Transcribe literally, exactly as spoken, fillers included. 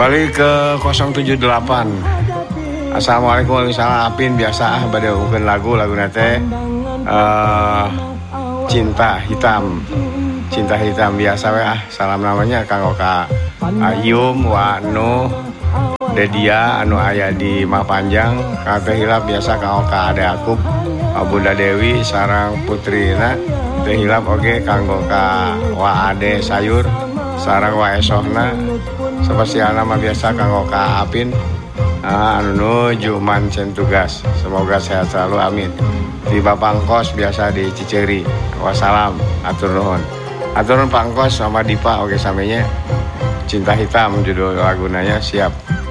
Kembali ke nol tujuh delapan. Assalamualaikum warahmatullahi wabarakatuh. Apin biasa ah bade ukeun lagu laguna teh uh, Cinta Hitam. Cinta Hitam biasa we ah. Salam namanya kanggo ka Ayum, Wanu, Dedia anu aya di Mapanjang, ka teh hilap biasa kanggo ka Ade Akub, Bunda Dewi sareng putrina. Teh hilap oge kanggo ka Wa Ade Sayur sareng Wa Esohna. Spesialna mah biasa kanggo ka Apin ah, anu nuju mancen tugas. Semoga sehat selalu amin. Di Bapangkos biasa di Ciceri. Wassalam, atur nuhun. Atur nuhun Pangkos sama Dipa oge samenya. Cinta Hitam judul lagunanya siap.